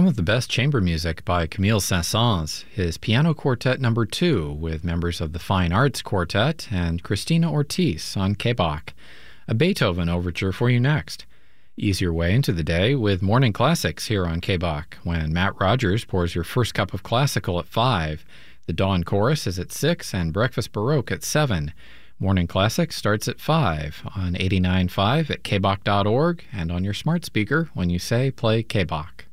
Some of the best chamber music by Camille Saint-Saëns, his Piano Quartet No. 2 with members of the Fine Arts Quartet and Christina Ortiz on Kebach. A Beethoven overture for you next. Ease your way into the day with Morning Classics here on Kebach, when Matt Rogers pours your first cup of classical at 5. The Dawn Chorus is at 6 and Breakfast Baroque at 7. Morning Classics starts at 5 on 89.5 at kbach.org and on your smart speaker when you say play Kebach.